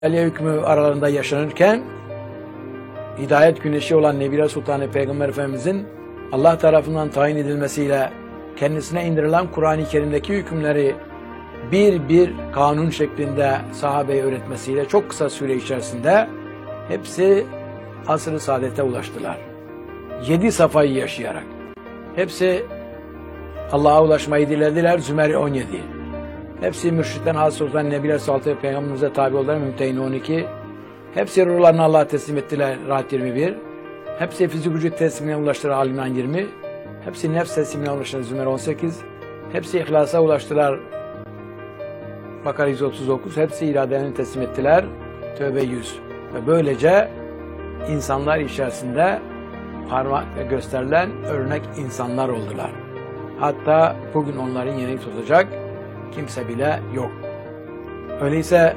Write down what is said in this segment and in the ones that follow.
Aliye hükmü aralarında yaşanırken hidayet güneşi olan Nebire Sultanı Peygamber Efendimizin Allah tarafından tayin edilmesiyle kendisine indirilen Kur'an-ı Kerim'deki hükümleri bir bir kanun şeklinde sahabeye öğretmesiyle çok kısa süre içerisinde hepsi asr-ı saadete ulaştılar. 7 safayı yaşayarak. Hepsi Allah'a ulaşmayı dilediler. Zümer 17. Hepsi mürşitten hasıl olan Nebire Sultanı Peygamberimize tabi oldular. Mümtehin 12. Hepsi ruhlarını Allah'a teslim ettiler. Rahat 21. Hepsi fizik vücut teslimine ulaştılar. Al-İmran 20. Hepsi nefs teslimine ulaştılar. Zümer 18. Hepsi ihlasa ulaştılar. Bakara 139. Hepsi iradelerini teslim ettiler. Tövbe 100. Ve böylece insanlar içerisinde parmakla gösterilen örnek insanlar oldular. Hatta bugün onların yerini tutacak kimse bile yok. Öyleyse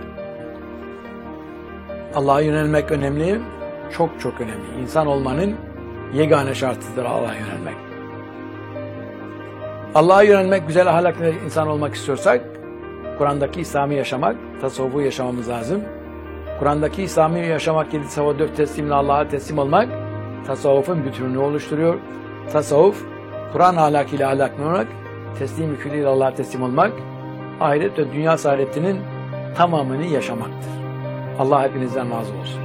Allah'a yönelmek önemli, çok çok önemli. İnsan olmanın yegane şartıdır Allah'a yönelmek. Allah'a yönelmek, güzel ahlaklı insan olmak istiyorsak, Kur'an'daki İslam'ı yaşamak, tasavvufu yaşamamız lazım. Kur'an'daki İslam'ı yaşamak, 7 sabah 4 teslimle Allah'a teslim olmak, tasavvufun bütünlüğünü oluşturuyor. Tasavvuf, Kur'an ahlakıyla ahlaklanmak, teslim-i külliyle Allah'a teslim olmak, ahiret ve dünya saadetinin tamamını yaşamaktır. Allah hepinizden razı olsun.